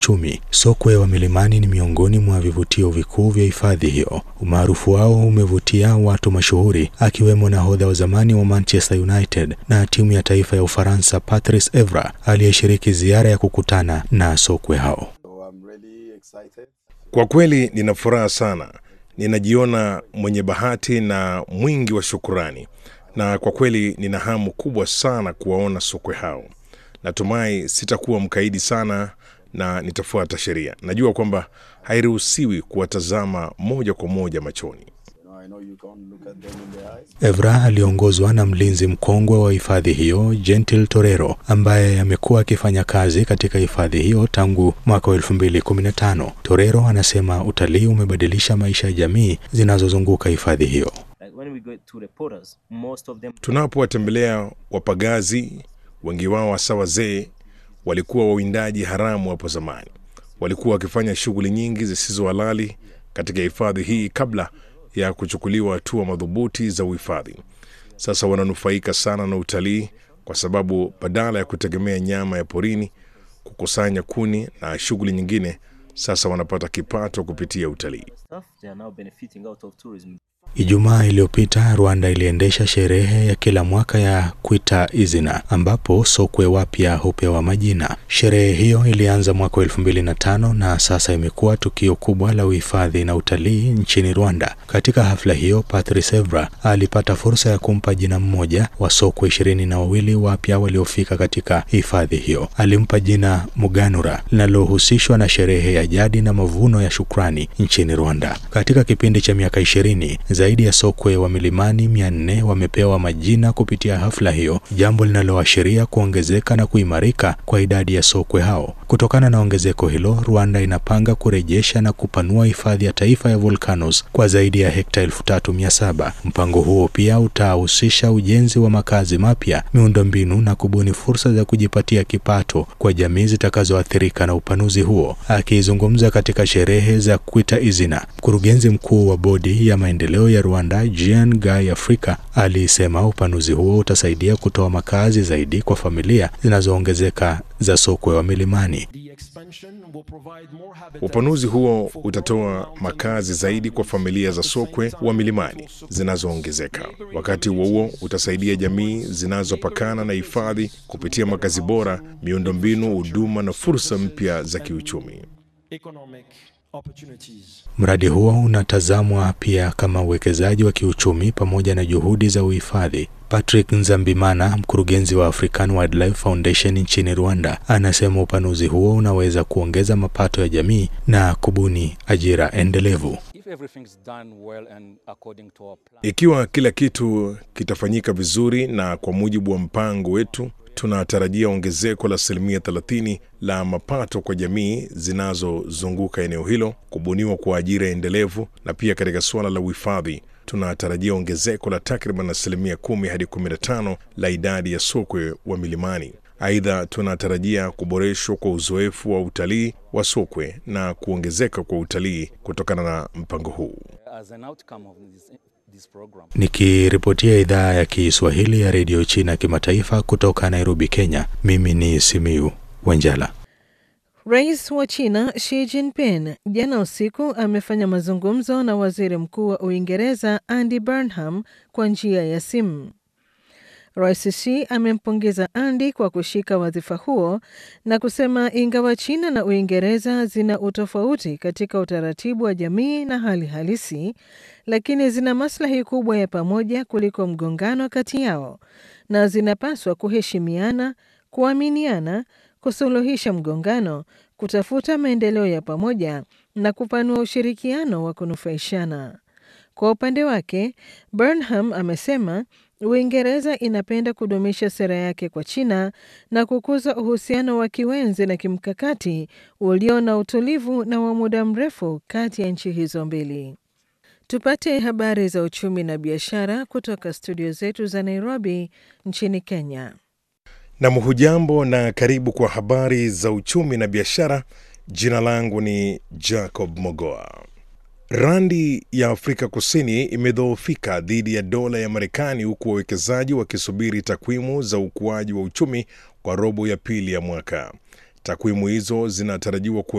Chumi. Sokwe wa milimani ni miongoni mwa vivutio vikuu vya hifadhi hiyo. Umaarufu wao umevutia watu mashuhuri akiwemo nahodha wa zamani wa Manchester United na timu ya taifa ya Ufaransa Patrice Evra aliyeshiriki ziara ya kukutana na sokwe hao. Kwa kweli nina furaha sana. Ninajiona mwenye bahati na mwingi wa shukrani. Na kwa kweli nina hamu kubwa sana kuwaona sokwe hao. Natumai sitakuwa mkaidi sana na nitafuata sheria. Najua kwamba hairuhusiwi kuwatazama moja kwa moja machoni. Evra aliongozwa na mlinzi mkongwe wa hifadhi hiyo, Gentil Torero, ambaye amekuwa akifanya kazi katika hifadhi hiyo tangu mwaka 2015. Torero anasema utalii umebadilisha maisha ya jamii zinazozunguka hifadhi hiyo. Tunapowatembelea wapagazi, wengi wao hasa wazee, walikuwa wawindaji haramu hapo zamani. Walikuwa wakifanya shughuli nyingi zisizo halali katika hifadhi hii kabla ya kuchukuliwa hatua madhubuti za uhifadhi. Sasa wananufaika sana na utalii kwa sababu badala ya kutegemea nyama ya porini, kukusanya kuni na shughuli nyingine, sasa wanapata kipato kupitia utalii. Ijumaa iliyopita Rwanda iliendesha sherehe ya kila mwaka ya Kwita Izina ambapo sokwe wapya hupewa majina. Sherehe hiyo ilianza mwaka 2005 na sasa imekuwa tukio kubwa la uhifadhi na utalii nchini Rwanda. Katika hafla hiyo Patrice Evra alipata fursa ya kumpa jina mmoja wa sokwe 22 wapya waliofika katika hifadhi hiyo. Alimpa jina Muganura linalohusishwa na sherehe ya jadi na mavuno ya shukrani nchini Rwanda. Katika kipindi cha miaka 20 zaidi ya sokwe wa milimani 400 wamepewa majina kupitia hafla hiyo, jambo linaloashiria kuongezeka na kuimarika kwa idadi ya sokwe hao. Kutokana na ongezeko hilo, Rwanda inapanga kurejesha na kupanua hifadhi ya taifa ya volcanoes kwa zaidi ya hekta 3700. Mpango huo pia utahusisha ujenzi wa makazi mapya, miundombinu na kubuni fursa za kujipatia kipato kwa jamii zitakazoathirika na upanuzi huo. Akizungumza katika sherehe za Kwita Izina, mkurugenzi mkuu wa bodi ya maendeleo ya Rwanda Jean Guy Afrika alisema upanuzi huo utasaidia kutoa makazi zaidi kwa familia zinazoongezeka za sokwe wa milimani. Upanuzi huo utatoa makazi zaidi kwa familia za sokwe wa milimani zinazoongezeka. Wakati huo utasaidia jamii zinazopakana na hifadhi kupitia makazi bora, miundombinu, huduma na fursa mpya za kiuchumi. Mradi huo unatazamwa pia kama uwekezaji wa kiuchumi pamoja na juhudi za uhifadhi. Patrick Nzambimana, mkurugenzi wa African Wildlife Foundation nchini Rwanda, anasema upanuzi huo unaweza kuongeza mapato ya jamii na kubuni ajira endelevu. Ikiwa kila kitu kitafanyika vizuri na kwa mujibu wa mpango wetu, tunatarajia ongezeko la 30% la mapato kwa jamii zinazozunguka eneo hilo, kubuniwa kwa ajira endelevu, na pia katika suala la uhifadhi tunatarajia ongezeko la takriban 10 hadi 15 la idadi ya sokwe wa milimani. Aidha, tunatarajia kuboreshwa kwa uzoefu wa utalii wa sokwe na kuongezeka kwa utalii kutokana na mpango huu. Nikiripotia idhaa ya Kiswahili ya Radio China Kimataifa kutoka Nairobi, Kenya, mimi ni Simiu Wanjala. Rais wa China Xi Jinping jana usiku amefanya mazungumzo na Waziri Mkuu wa Uingereza Andy Burnham kwa njia ya simu. Rais Xi amempongeza Andy kwa kushika wadhifa huo na kusema ingawa China na Uingereza zina utofauti katika utaratibu wa jamii na hali halisi, lakini zina maslahi kubwa ya pamoja kuliko mgongano kati yao na zinapaswa kuheshimiana, kuaminiana, kusuluhisha mgongano, kutafuta maendeleo ya pamoja na kupanua ushirikiano wa kunufaishana. Kwa upande wake, Burnham amesema Uingereza inapenda kudumisha sera yake kwa China na kukuza uhusiano wa kiwenzi na kimkakati ulio na utulivu na wa muda mrefu kati ya nchi hizo mbili. Tupate habari za uchumi na biashara kutoka studio zetu za Nairobi nchini Kenya. Na hujambo na karibu kwa habari za uchumi na biashara. Jina langu ni Jacob Mogoa. Randi ya Afrika Kusini imedhoofika dhidi ya dola ya Marekani huku wawekezaji wakisubiri takwimu za ukuaji wa uchumi kwa robo ya pili ya mwaka. Takwimu hizo zinatarajiwa